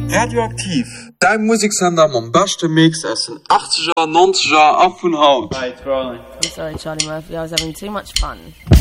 Radioaktiv. Dein Musiksender am beste Mix aus den 80er, 90er, ab und haut. Hi, it's Rolling. I'm sorry, Charlie Murphy. I was having too much fun.